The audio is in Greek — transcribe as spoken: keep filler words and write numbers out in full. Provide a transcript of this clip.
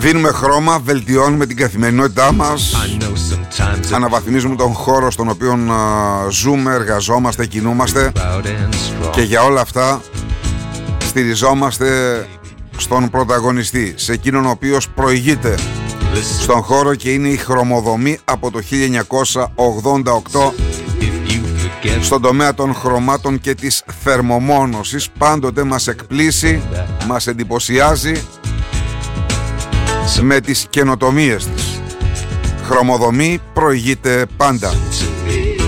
Δίνουμε χρώμα, βελτιώνουμε την καθημερινότητά μας, αναβαθμίζουμε τον χώρο στον οποίο uh, ζούμε, εργαζόμαστε, κινούμαστε, και για όλα αυτά στηριζόμαστε στον πρωταγωνιστή, σε εκείνον ο οποίος προηγείται στον χώρο και είναι η χρωμοδομή από το χίλια εννιακόσια ογδόντα οκτώ στον τομέα των χρωμάτων και της θερμομόνωσης. Πάντοτε μας εκπλήσει, μας εντυπωσιάζει με τις καινοτομίες της. Χρωμοδομή προηγείται πάντα.